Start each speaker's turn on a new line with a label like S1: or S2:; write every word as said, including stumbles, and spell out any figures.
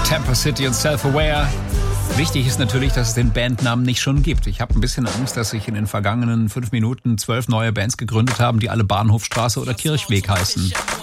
S1: Temper City und Self-Aware. Wichtig ist natürlich, dass es den Bandnamen nicht schon gibt. Ich habe ein bisschen Angst, dass sich in den vergangenen fünf Minuten zwölf neue Bands gegründet haben, die alle Bahnhofstraße oder Kirchweg heißen.